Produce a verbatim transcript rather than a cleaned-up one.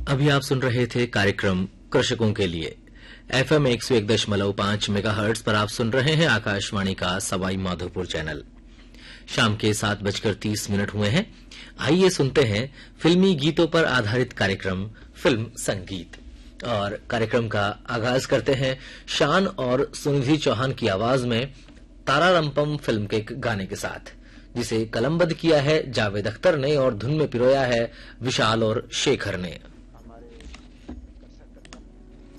अभी आप सुन रहे थे कार्यक्रम कृषकों के लिए। एफएम एक सौ एक दशमलव पांच मेगाहर्ट्ज पर आप सुन रहे हैं आकाशवाणी का सवाई माधोपुर चैनल। शाम के सात बजकर तीस मिनट हुए हैं। आइए सुनते हैं फिल्मी गीतों पर आधारित कार्यक्रम फिल्म संगीत। और कार्यक्रम का आगाज करते हैं शान और सुनिधि चौहान की आवाज में तारारंपम फिल्म के गाने के साथ, जिसे कलमबद्ध किया है जावेद अख्तर ने और धुन में पिरोया है विशाल और शेखर ने।